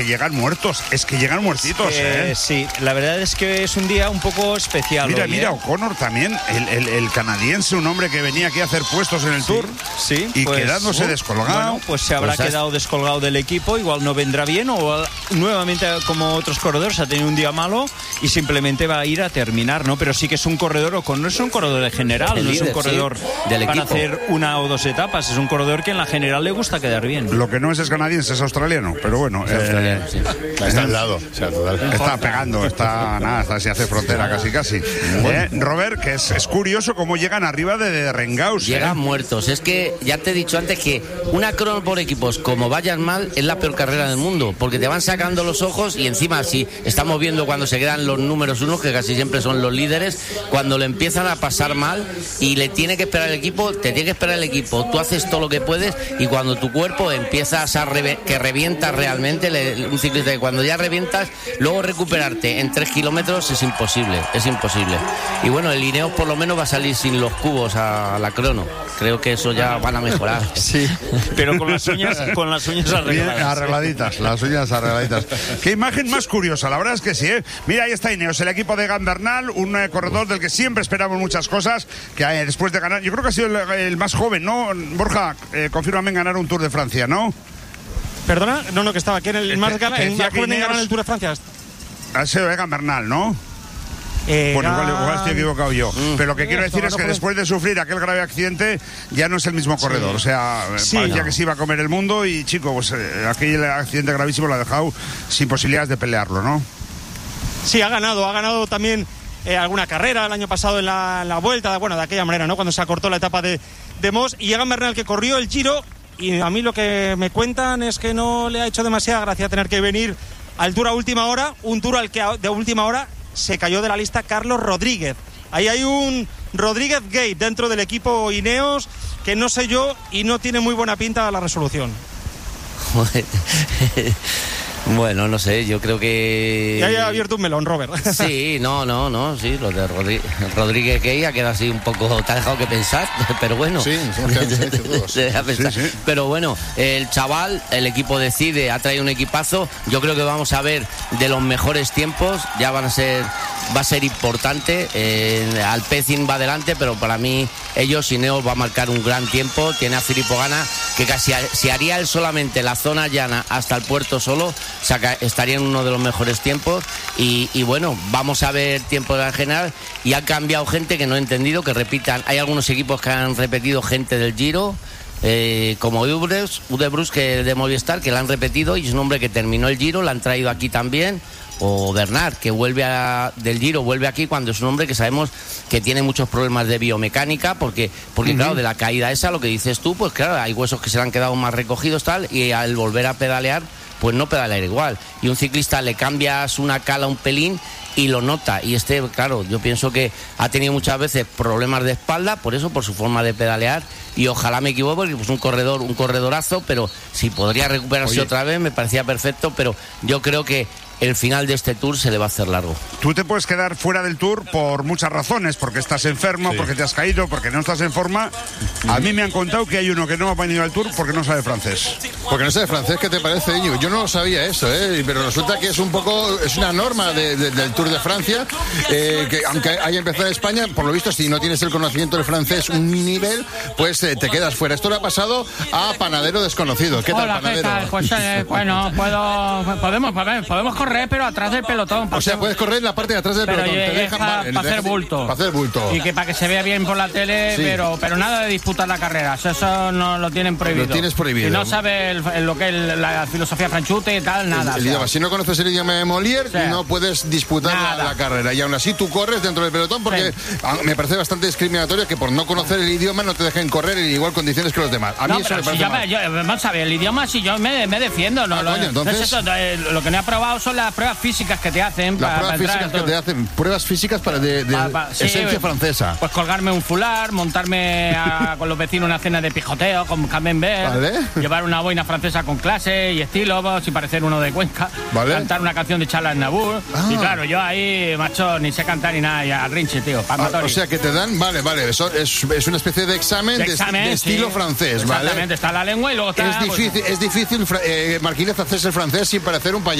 Llegan muertos, es que llegan muertitos, Sí, la verdad es que es un día un poco especial. Mira, O'Connor también, el canadiense, un hombre que venía aquí a hacer puestos en el Tour, y pues, quedándose descolgado. Bueno, pues se habrá quedado descolgado del equipo, igual no vendrá bien, o nuevamente, como otros corredores, ha tenido un día malo y simplemente va a ir a terminar, ¿no? Pero sí que es un corredor, O'Connor es un corredor de general, no es un corredor del para equipo. Hacer una o dos etapas, es un corredor que en la general le gusta quedar bien. Lo que no es canadiense, es australiano, pero bueno. Está al lado, está pegando, hasta se hace frontera casi. Robert, que es curioso cómo llegan arriba de Rengaus. Llegan muertos. Es que ya te he dicho antes que una crono por equipos, como vayan mal, es la peor carrera del mundo, porque te van sacando los ojos y encima, si estamos viendo cuando se quedan los números uno, que casi siempre son los líderes, cuando le empiezan a pasar mal y le tiene que esperar el equipo, te tiene que esperar el equipo, tú haces todo lo que puedes y cuando tu cuerpo empiezas que revientas realmente, un ciclista que cuando ya revientas, luego recuperarte en 3 kilómetros es imposible. Y bueno, el Ineos por lo menos va a salir sin los cubos a la crono. Creo que eso ya van a mejorar. Sí, pero con las uñas arregladitas. Las uñas arregladitas. Qué imagen más curiosa, la verdad es que sí, Mira, ahí está Ineos, el equipo de Egan Bernal, un corredor del que siempre esperamos muchas cosas, que después de ganar, yo creo que ha sido el más joven, ¿no? Borja, confírmame en ganar un Tour de Francia, ¿no? Perdona, no, que estaba aquí en el más joven en ganar el Tour de Francia. Ha sido Egan Bernal, ¿no? Bueno, igual estoy equivocado yo. Pero lo que quiero decir es que después de sufrir aquel grave accidente, ya no es el mismo corredor. O sea, parecía que se iba a comer el mundo y, chico, pues aquel accidente gravísimo lo ha dejado sin posibilidades de pelearlo, ¿no? Sí, ha ganado también alguna carrera el año pasado en la Vuelta, de aquella manera, ¿no? Cuando se acortó la etapa de Mos, y Egan Bernal, que corrió el Giro. Y a mí lo que me cuentan es que no le ha hecho demasiada gracia tener que venir al Tour a última hora, un Tour al que de última hora se cayó de la lista Carlos Rodríguez. Ahí hay un Rodríguez Gate dentro del equipo Ineos que no sé yo y no tiene muy buena pinta la resolución. Bueno, no sé, yo creo que... Ya haya abierto un melón, Robert. Sí, no, sí, lo de Rodríguez Gay ha quedado así un poco, te ha dejado que pensar, pero bueno. Sí, todos. Sí. Pero bueno, el chaval, el equipo decide, ha traído un equipazo, yo creo que vamos a ver de los mejores tiempos, va a ser importante, Alpecin va adelante, pero para mí Ineos va a marcar un gran tiempo, tiene a Filippo Ganna, que casi si haría él solamente la zona llana hasta el puerto solo, estaría en uno de los mejores tiempos y bueno, vamos a ver tiempo de la general y ha cambiado gente que no he entendido, que repitan, hay algunos equipos que han repetido gente del Giro, como Udebrus que de Movistar, que la han repetido y es un hombre que terminó el Giro, la han traído aquí también, o Bernard, que del Giro vuelve aquí cuando es un hombre que sabemos que tiene muchos problemas de biomecánica, porque claro, de la caída esa, lo que dices tú, pues claro, hay huesos que se le han quedado más recogidos tal, y al volver a pedalear pues no pedalear igual, y un ciclista le cambias una cala un pelín y lo nota, y claro, yo pienso que ha tenido muchas veces problemas de espalda, por su forma de pedalear, y ojalá me equivoque, porque pues un corredorazo, pero si podría recuperarse otra vez me parecía perfecto, pero yo creo que el final de este Tour se le va a hacer largo. Tú te puedes quedar fuera del Tour por muchas razones, porque estás enfermo, porque te has caído, porque no estás en forma. A mí me han contado que hay uno que no ha venido al Tour porque no sabe francés. Porque no sabe francés, ¿qué te parece, Íñigo? Yo no lo sabía eso, pero resulta que es una norma del Tour de Francia, que aunque haya empezado en España, por lo visto, si no tienes el conocimiento del francés un nivel, pues te quedas fuera. Esto le ha pasado a Panadero Desconocido. ¿Qué tal, Panadero? ¿Qué tal? Pues bueno, podemos correr, pero atrás del pelotón. O sea, puedes correr en la parte de atrás del pelotón. Te dejan para hacer bulto. Para hacer bulto. Y que para que se vea bien por la tele, pero nada de disputar la carrera. Eso no lo tienen prohibido. Lo tienes prohibido. Y no sabes lo que es la filosofía franchute y tal, nada. El idioma. Si no conoces el idioma de Molière, no puedes disputar la carrera. Y aún así tú corres dentro del pelotón, porque me parece bastante discriminatorio que por no conocer el idioma no te dejen correr en igual condiciones que los demás. A mí eso me parece mal. Vamos a ver, el idioma, si yo me defiendo. Entonces eso, lo que no he aprobado son las pruebas físicas que te hacen. Las pruebas físicas que te hacen, pruebas físicas de sí, esencia francesa. Pues colgarme un fular, montarme con los vecinos una cena de pijoteo con camembert, ¿vale? Llevar una boina francesa con clase y estilo, sin parecer uno de Cuenca, ¿vale? Cantar una canción de Charles Aznavour. Y claro, yo ahí, macho, ni sé cantar ni nada, y al rinche, tío. O sea que te dan, vale, eso es una especie de examen de estilo francés, ¿vale? Exactamente, está la lengua y luego está... Es difícil, Marquínez, hacerse el francés sin parecer un payaso.